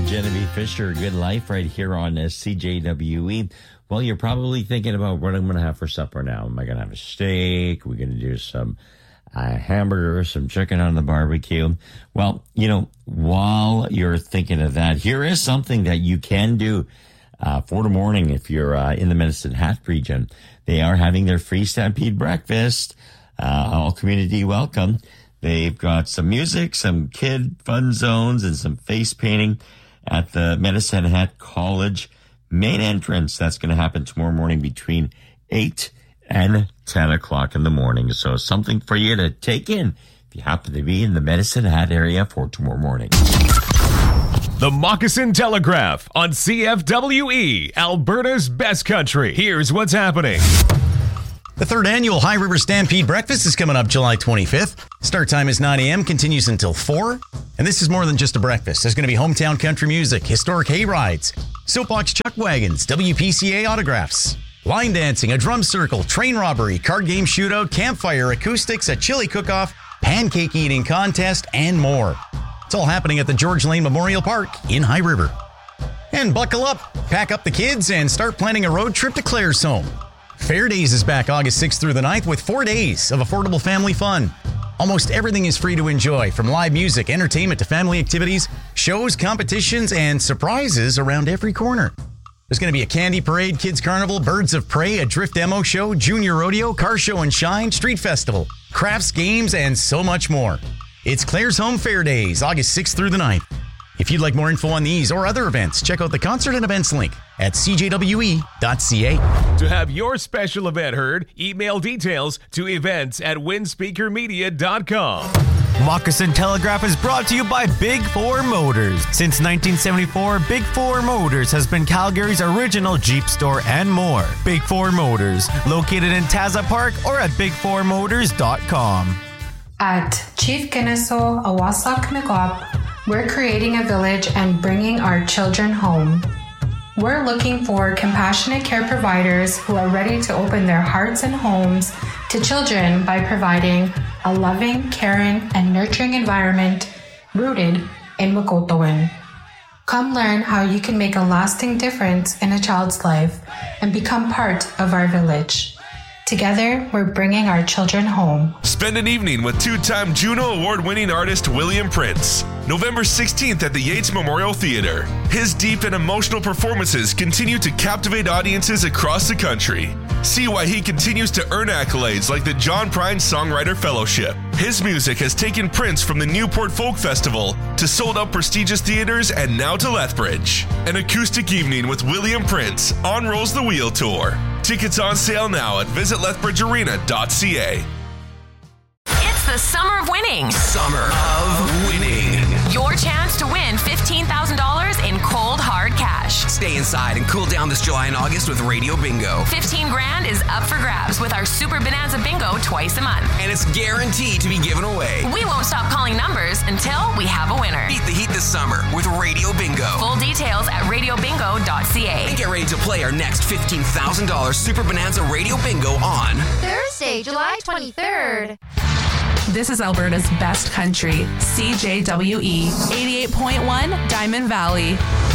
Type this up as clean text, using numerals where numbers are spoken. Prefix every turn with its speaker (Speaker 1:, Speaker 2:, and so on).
Speaker 1: Genevieve Fisher, Good Life, right here on CJWE. Well, you're probably thinking about what I'm going to have for supper now. Am I going to have a steak? Are we going to do some hamburger, some chicken on the barbecue? Well, while you're thinking of that, here is something that you can do for the morning if you're in the Medicine Hat region. They are having their free Stampede breakfast. All community welcome. They've got some music, some kid fun zones, and some face painting at the Medicine Hat College main entrance. That's going to happen tomorrow morning between 8 and 10 o'clock in the morning. So something for you to take in if you happen to be in the Medicine Hat area for tomorrow morning.
Speaker 2: The Moccasin Telegraph on CFWE, Alberta's best country. Here's what's happening.
Speaker 3: The third annual High River Stampede Breakfast is coming up July 25th. Start time is 9 a.m., continues until 4. And this is more than just a breakfast. There's going to be hometown country music, historic hay rides, soapbox chuck wagons, WPCA autographs, line dancing, a drum circle, train robbery, card game shootout, campfire, acoustics, a chili cook-off, pancake eating contest, and more. It's all happening at the George Lane Memorial Park in High River. And buckle up, pack up the kids, and start planning a road trip to Claresholm. Fair Days is back August 6th through the 9th with 4 days of affordable family fun. Almost everything is free to enjoy, from live music, entertainment to family activities, shows, competitions, and surprises around every corner. There's going to be a candy parade, kids carnival, birds of prey, a drift demo show, junior rodeo, car show and shine, street festival, crafts, games, and so much more. It's Claresholm Fair Days, August 6th through the 9th. If you'd like more info on these or other events, check out the concert and events link at cjwe.ca.
Speaker 2: To have your special event heard, email details to events@windspeakermedia.com.
Speaker 4: Moccasin Telegraph is brought to you by Big Four Motors. Since 1974, Big Four Motors has been Calgary's original Jeep store and more. Big Four Motors, located in Taza Park or at bigfourmotors.com.
Speaker 5: At Chief Kennesaw Awasak Mikwap, we're creating a village and bringing our children home. We're looking for compassionate care providers who are ready to open their hearts and homes to children by providing a loving, caring, and nurturing environment rooted in Wekotowin. Come learn how you can make a lasting difference in a child's life and become part of our village. Together, we're bringing our children home.
Speaker 6: Spend an evening with two-time Juno Award-winning artist William Prince. November 16th at the Yates Memorial Theater. His deep and emotional performances continue to captivate audiences across the country. See why he continues to earn accolades like the John Prine Songwriter Fellowship. His music has taken Prince from the Newport Folk Festival to sold-out prestigious theaters and now to Lethbridge. An acoustic evening with William Prince on Rolls the Wheel Tour. Tickets on sale now at visitlethbridgearena.ca.
Speaker 7: It's the summer of winning.
Speaker 8: Summer of winning.
Speaker 7: Your chance to win $15,000 in cold, hard cash.
Speaker 8: Stay inside and cool down this July and August with Radio Bingo.
Speaker 7: 15 grand is up for grabs with our Super Bonanza Bingo twice a month.
Speaker 8: And it's guaranteed to be given away.
Speaker 7: We won't stop calling numbers until we have a winner.
Speaker 8: Beat the heat this summer with Radio Bingo.
Speaker 7: Full details at radiobingo.ca.
Speaker 8: And get ready to play our next $15,000 Super Bonanza Radio Bingo on
Speaker 9: Thursday, July 23rd.
Speaker 10: This is Alberta's best country, CJWE 88.1 Diamond Valley.